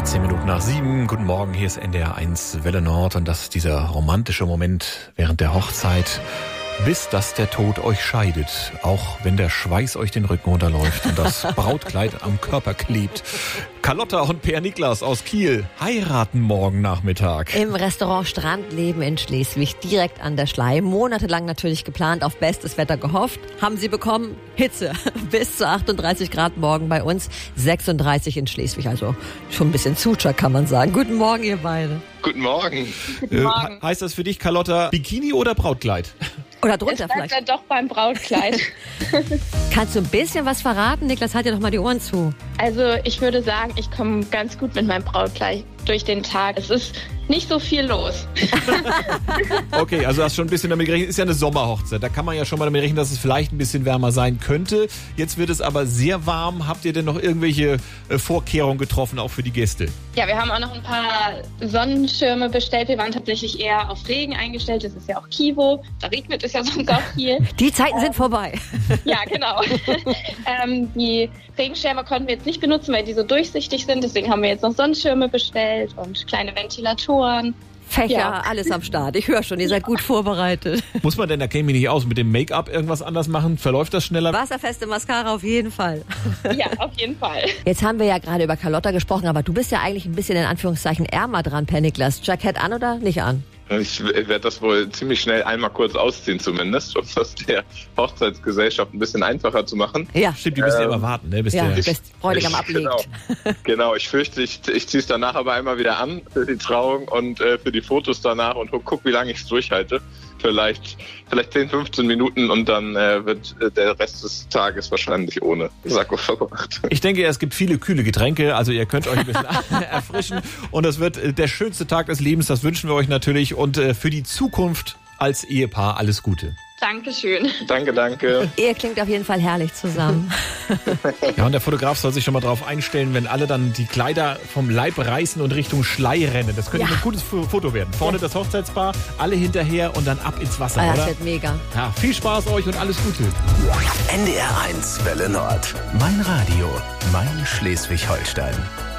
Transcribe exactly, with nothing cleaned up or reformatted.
dreizehn Minuten nach sieben. Guten Morgen, hier ist N D R eins Welle Nord und das ist dieser romantische Moment während der Hochzeit, bis dass der Tod euch scheidet. Auch wenn der Schweiß euch den Rücken runterläuft und das Brautkleid am Körper klebt. Carlotta und Per Niklas aus Kiel heiraten morgen Nachmittag. Im Restaurant Strandleben in Schleswig, direkt an der Schlei. Monatelang natürlich geplant, auf bestes Wetter gehofft. Haben sie bekommen? Hitze. Bis zu achtunddreißig Grad morgen bei uns, sechsunddreißig in Schleswig. Also schon ein bisschen Zutscher, kann man sagen. Guten Morgen, ihr beide. Guten Morgen. Guten Morgen. Äh, heißt das für dich, Carlotta, Bikini oder Brautkleid? Oder drunter es vielleicht. Dann doch beim Brautkleid. Kannst du ein bisschen was verraten? Niklas, halt dir doch mal die Ohren zu. Also ich würde sagen, ich komme ganz gut mit meinem Brautkleid durch den Tag. Es ist nicht so viel los. Okay, also hast schon ein bisschen damit gerechnet. Ist ja eine Sommerhochzeit. Da kann man ja schon mal damit rechnen, dass es vielleicht ein bisschen wärmer sein könnte. Jetzt wird es aber sehr warm. Habt ihr denn noch irgendwelche äh, Vorkehrungen getroffen, auch für die Gäste? Ja, wir haben auch noch ein paar Sonnenschirme bestellt. Wir waren tatsächlich eher auf Regen eingestellt. Das ist ja auch Kivo. Da regnet es ja sonst auch viel. Die Zeiten ähm, sind vorbei. Ja, genau. ähm, die Regenschirme konnten wir jetzt nicht benutzen, weil die so durchsichtig sind. Deswegen haben wir jetzt noch Sonnenschirme bestellt und kleine Ventilatoren. Fächer, Ja. Alles am Start. Ich höre schon, ihr seid gut vorbereitet. Muss man denn, da käme ich nicht aus, mit dem Make-up irgendwas anders machen? Verläuft das schneller? Wasserfeste Mascara auf jeden Fall. Ja, auf jeden Fall. Jetzt haben wir ja gerade über Carlotta gesprochen, aber du bist ja eigentlich ein bisschen in Anführungszeichen ärmer dran, Per Niklas. Jackett an oder nicht an? Ich werde das wohl ziemlich schnell einmal kurz ausziehen zumindest, um das der Hochzeitsgesellschaft ein bisschen einfacher zu machen. Ja. Stimmt, die müssen ja Ähm, immer warten, ne, bis Ja, der... bis Bräutigam ablegt. Genau, genau, ich fürchte, ich, ich ziehe es danach aber einmal wieder an für die Trauung und äh, für die Fotos danach und guck, wie lange ich es durchhalte. Vielleicht, vielleicht zehn, fünfzehn Minuten und dann äh, wird äh, der Rest des Tages wahrscheinlich ohne Sakko verbracht. Ich denke, es gibt viele kühle Getränke, also ihr könnt euch ein bisschen erfrischen und es wird äh, der schönste Tag des Lebens, das wünschen wir euch natürlich und äh, für die Zukunft als Ehepaar alles Gute. Dankeschön. Danke, danke. Ihr klingt auf jeden Fall herrlich zusammen. Ja, und der Fotograf soll sich schon mal drauf einstellen, wenn alle dann die Kleider vom Leib reißen und Richtung Schlei rennen. Das könnte Ja. ein gutes Foto werden. Vorne das Hochzeitspaar, alle hinterher und dann ab ins Wasser, Ah, das oder? wird mega. Ja, viel Spaß euch und alles Gute. N D R eins Welle Nord. Mein Radio. Mein Schleswig-Holstein.